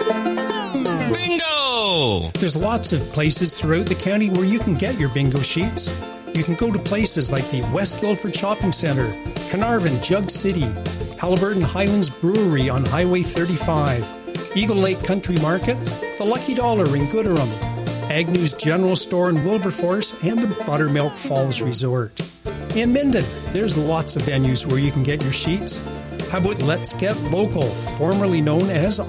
Bingo! There's lots of places throughout the county where you can get your bingo sheets. You can go to places like the West Guildford Shopping Centre, Carnarvon, Jug City, Halliburton Highlands Brewery on Highway 35, Eagle Lake Country Market, the Lucky Dollar in Gooderham, Agnew's General Store in Wilberforce, and the Buttermilk Falls Resort. In Minden, there's lots of venues where you can get your sheets. How about Let's Get Local, formerly known as